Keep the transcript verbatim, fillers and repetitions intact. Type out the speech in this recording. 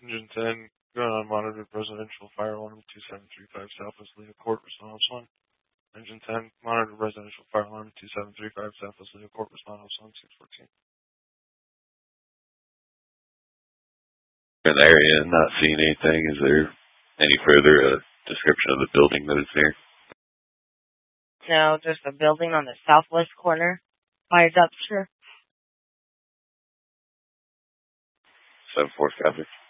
Engine ten, going on monitored residential fire alarm two seven three five Southwest Leo Court, response one. Engine ten, monitored residential fire alarm two seven three five Southwest Leo Court, response one, six fourteen. In the area and not seeing anything, is there any further uh, description of the building that is there? No, there's a building on the southwest corner by a dumpster. seven four, copy.